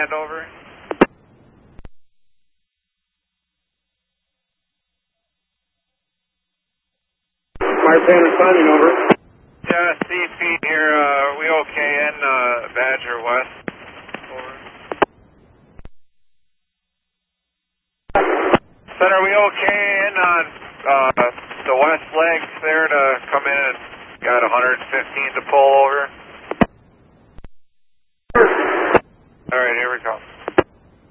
command, over. Martin responding, over. Yeah, CP here. Are we okay in Badger West? Over. Son, are we okay in on the west legs there to come in and got 115 to pull over? All right, here we go.